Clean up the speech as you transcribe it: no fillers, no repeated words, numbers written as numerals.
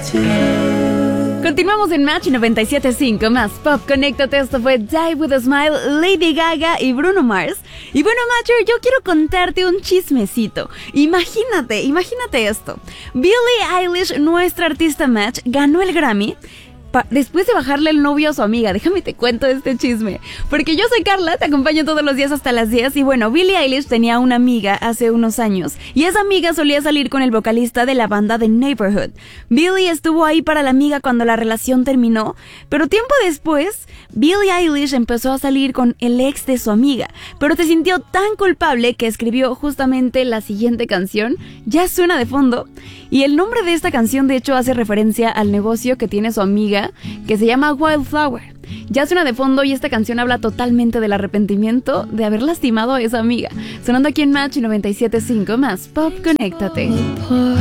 Continuamos en Match 97.5 más Pop. Conéctate, esto fue Die With A Smile, Lady Gaga y Bruno Mars. Y bueno, Matcher, yo quiero contarte un chismecito. Imagínate esto. Billie Eilish, nuestra artista Match, ganó el Grammy después de bajarle el novio a su amiga. Déjame te cuento este chisme, porque yo soy Carla, te acompaño todos los días hasta las 10. Y bueno, Billie Eilish tenía una amiga hace unos años, y esa amiga solía salir con el vocalista de la banda The Neighborhood. Billie estuvo ahí para la amiga cuando la relación terminó, pero tiempo después Billie Eilish empezó a salir con el ex de su amiga, pero se sintió tan culpable que escribió justamente la siguiente canción. Ya suena de fondo, y el nombre de esta canción de hecho hace referencia al negocio que tiene su amiga, que se llama Wildflower. Ya suena de fondo, y esta canción habla totalmente del arrepentimiento de haber lastimado a esa amiga. Sonando aquí en Match 97.5 más Pop. Conéctate.